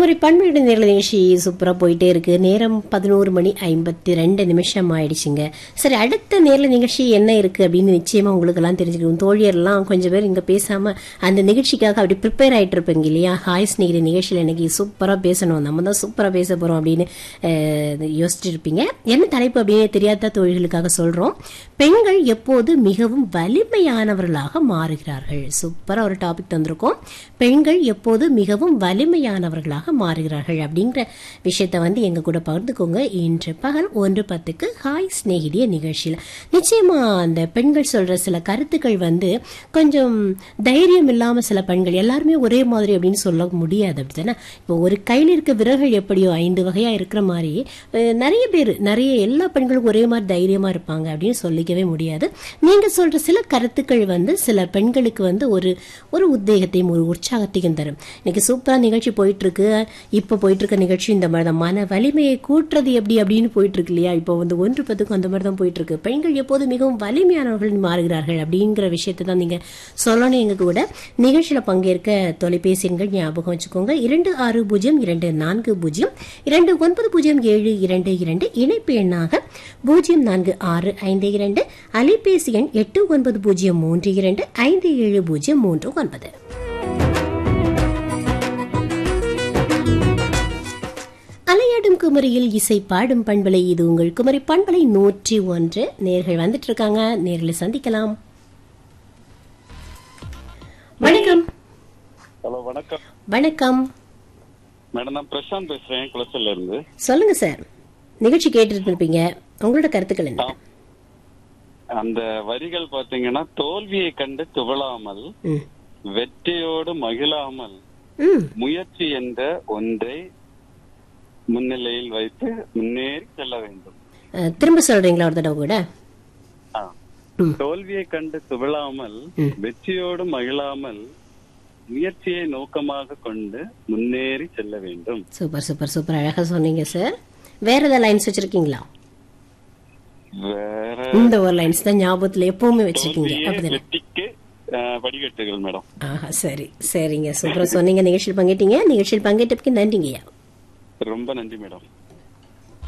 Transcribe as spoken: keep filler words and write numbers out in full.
குமரி பண்புகிட்ட நேரில் நிகழ்ச்சி சூப்பராக போயிட்டே இருக்கு. நேரம் பதினோரு மணி ஐம்பத்தி ரெண்டு நிமிஷம் ஆயிடுச்சுங்க. சரி, அடுத்த நேரில் நிகழ்ச்சி என்ன இருக்கு அப்படின்னு நிச்சயமா உங்களுக்கு எல்லாம் தெரிஞ்சுக்கணும். தோழியர்லாம் கொஞ்சம் பேர் இங்க பேசாம அந்த நிகழ்ச்சிக்காக அப்படி ப்ரிப்பேர் ஆயிட்டு இருப்பீங்க இல்லையா? ஹாய் ஸ்நேகிதி நிகழ்ச்சியில் இன்னைக்கு சூப்பரா பேசணும், நம்ம தான் சூப்பரா பேச போறோம் அப்படின்னு யோசிச்சுட்டு இருப்பீங்க. என்ன தலைப்பு அப்படின்னு தெரியாத தோழிகளுக்காக சொல்றோம். பெண்கள் எப்போது மிகவும் வலிமையானவர்களாக மாறுகிறார்கள். சூப்பரா ஒரு டாபிக் தந்திருக்கோம். பெண்கள் எப்போது மிகவும் வலிமையானவர்களாக மாறுகிறார்கள் அப்படிங்கிற விஷயத்த வந்து எங்க கூட பகிர்ந்துக்கோங்க. இன்று பகல் ஒன்று பத்துக்கு ஹாய் ஸ்நேகிதிய நிகழ்ச்சியில் நிச்சயமா அந்த பெண்கள் சொல்ற சில கருத்துக்கள் வந்து கொஞ்சம் தைரியம் இல்லாம சில பெண்கள் எல்லாருமே ஒரே மாதிரி அப்படின்னு சொல்ல முடியாது, அப்படித்தானே? இப்போ ஒரு கையில் இருக்க விரல்கள் எப்படியோ ஐந்து வகையா இருக்கிற மாதிரி நிறைய பேர் நிறைய எல்லா பெண்களும் ஒரே மாதிரி தைரியமா இருப்பாங்க அப்படின்னு சொல்லிக்கவே முடியாது. நீங்க சொல்ற சில கருத்துக்கள் வந்து சில பெண்களுக்கு வந்து ஒரு ஒரு உத்வேகத்தையும் ஒரு உற்சாகத்தையும் தரும். இன்னைக்கு சூப்பரா நிகழ்ச்சி போயிட்டு இருக்கு. இப்ப போயிட்டு இருக்க நிகழ்ச்சி இந்த மாதிரி தான், மன வலிமையை கூட்டுறது எப்படி அப்படின்னு போயிட்டு இருக்கு இல்லையா? இப்போ வந்து ஒன்று பத்துக்கும் அந்த மாதிரி தான் போயிட்டு இருக்கு. பெண்கள் எப்போது மிகவும் வலிமையானவர்கள் மாறுகிறார்கள் அப்படிங்கிற விஷயத்தை தான் நீங்க சொல்லணும். எங்க கூட நிகழ்ச்சியில பங்கேற்க தொலைபேசி எண்கள் ஞாபகம் வச்சுக்கோங்க. இரண்டு ஆறு பூஜ்ஜியம் இரண்டு நான்கு பூஜ்ஜியம் இரண்டு ஒன்பது பூஜ்ஜியம் ஏழு இரண்டு இரண்டு, இணைப்பு எண்ணாக பூஜ்ஜியம் நான்கு ஆறு ஐந்து இரண்டு, அலைபேசி எண் எட்டு ஒன்பது பூஜ்ஜியம் மூன்று இரண்டு ஐந்து ஏழு பூஜ்ஜியம் மூன்று ஒன்பது. அலையாடும் குமரியில் இசை பாடும் பண்பலை. இது உங்கள் குமரி பண்பலை நூற்றி ஒன்று. நேர்கள் வந்துட்டு இருக்காங்க, நேரில் சந்திக்கலாம். வணக்கம். ஹலோ, வணக்கம். வணக்கம் மேடம், நான் பிரசாந்த் பேசுறேன், குளச்சல்ல இருந்து. சொல்லுங்க சார், நிகழ்ச்சி கேட்டு இருப்பீங்க, உங்களோட கருத்துக்கள் என்ன? அந்த வரிகள் பாத்தீங்கன்னா, தோல்வியை கண்டு துவளாமல் வெற்றியோடு மகிழாமல் முயற்சி என்ற ஒன்றை முன்னிலையில் வைத்து முன்னேறி செல்ல வேண்டும். திரும்ப சொல்றீங்களா ஒரு தடவை கூட? தோல்வியை கண்டு துவளாமல் வெற்றியோடு மகிழாமல் முயற்சியை நோக்கமாக கொண்டு முன்னேறி செல்ல வேண்டும். சூப்பர் சூப்பர் சூப்பர், அழகா சொன்னீங்க சார். வேற ஏதாவது லைன்ஸ் வச்சிருக்கீங்களா? வேற இந்த ஒரு லைன்ஸ் தான் ஞாபகத்துல எப்பவுமே வச்சிருக்கீங்க அப்படிதானே? படிக்கட்டுகள் மேடம். ஆஹா, சரி சரிங்க, சூப்பரா சொன்னீங்க. நிகழ்ச்சியில் பங்கேற்றீங்க. நிகழ்ச்சியில் பங்கேற்றதுக்கு நன்றிங்கய்யா. ரொம்ப நன்றி மேடம்.